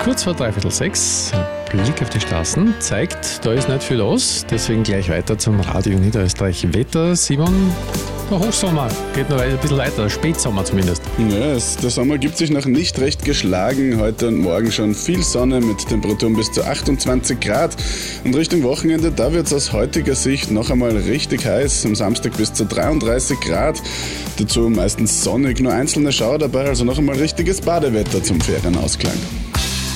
kurz vor 5:45. Ein Blick auf die Straßen zeigt, da ist nicht viel los. Deswegen gleich weiter zum Radio Niederösterreich Wetter. Simon, der Hochsommer geht noch ein bisschen weiter, Spätsommer zumindest. Ja, der Sommer gibt sich noch nicht recht geschlagen. Heute und morgen schon viel Sonne mit Temperaturen bis zu 28 Grad. Und Richtung Wochenende, da wird es aus heutiger Sicht noch einmal richtig heiß. Am Samstag bis zu 33 Grad. Dazu meistens sonnig, nur einzelne Schauer dabei, also noch einmal richtiges Badewetter zum Ferienausklang.